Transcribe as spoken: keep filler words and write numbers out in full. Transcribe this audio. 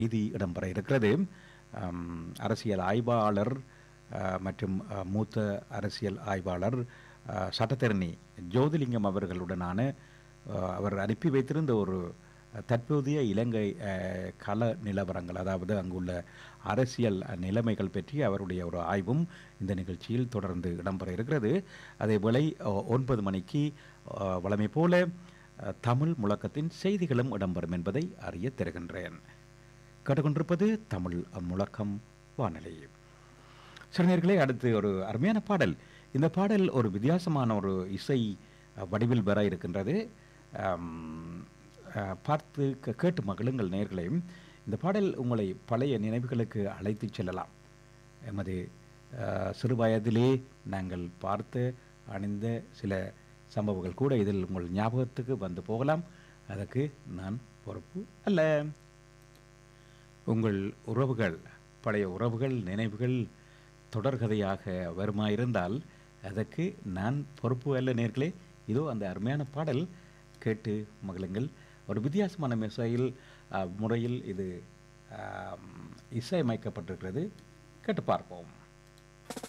செய்தி இடம்பெற இருக்கிறது. அம், அரசியல் ஆய்வாளர் அ, மற்றும் அ, மூத்த அரசியல் ஆய்வாளர் அ, சட்டத்தரணி ஜோதிலிங்கம் அவர்களுடனான அ, அவர் அனுப்பி வைத்திருந்த ஒரு தற்போதைய இலங்கை அ, கள நிலவரங்கள், அதாவது அங்குள்ள அரசியல் நிலைமைகள் பற்றி அவருடைய ஒரு ஆய்வும் இந்த நிகழ்ச்சியில் தொடர்ந்து இடம்பெற இருக்கிறது. அதேவேளை அ, ஒன்பது மணிக்கு அ, வழமை போல அ, தமிழ் முழக்கத்தின் செய்திகளும் இடம்பெறும் என்பதை அறிய தருகின்றேன். கேட்டுக்கொண்டிருப்பது தமிழ் முழக்கம் வானொலி. சிறுநீர்களே, அடுத்து ஒரு அருமையான பாடல். இந்த பாடல் ஒரு வித்தியாசமான ஒரு இசை அ, வடிவில் வர இருக்கின்றது. அம், அ, பார்த்து கே- கேட்டு மகிழுங்கள் நேயர்களே. இந்த பாடல் உங்களை பழைய நினைவுகளுக்கு அழைத்துச் செல்லலாம். எமது அ, சிறு வயதிலே நாங்கள் பார்த்து அணிந்த சில சம்பவங்கள் கூட இதில் உங்கள் ஞாபகத்துக்கு வந்து போகலாம். அதற்கு நான் பொறுப்பு அல்ல. உங்கள் உறவுகள், பழைய உறவுகள், நினைவுகள் தொடர்கதையாக வருமாயிருந்தால் அதற்கு நான் பொறுப்பு அல்ல நேர்களே. இதோ அந்த அருமையான பாடல், கேட்டு மகிழுங்கள். ஒரு வித்தியாசமான இசையில் அ, முறையில் இது ஆம், இசையமைக்கப்பட்டிருக்கிறது. கேட்டு பார்ப்போம்.